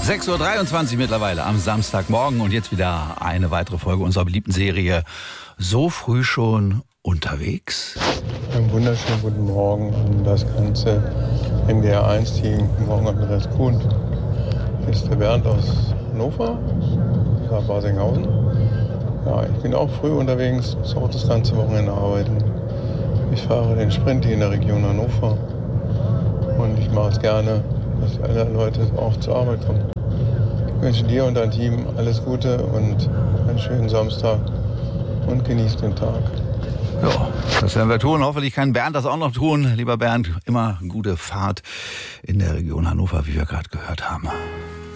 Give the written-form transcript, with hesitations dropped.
6:23 Uhr mittlerweile am Samstagmorgen und jetzt wieder eine weitere Folge unserer beliebten Serie So früh schon unterwegs? Einen wunderschönen guten Morgen an das ganze MDR1-Team. Guten Morgen an Andreas Kuhn. Hier ist der Bernd aus Hannover, da Basinghausen. Ja, ich bin auch früh unterwegs, muss auch das ganze Wochenende arbeiten. Ich fahre den Sprint hier in der Region Hannover und ich mache es gerne, dass alle Leute auch zur Arbeit kommen. Ich wünsche dir und deinem Team alles Gute und einen schönen Samstag und genießt den Tag. Ja, das werden wir tun. Hoffentlich kann Bernd das auch noch tun. Lieber Bernd, immer gute Fahrt in der Region Hannover, wie wir gerade gehört haben.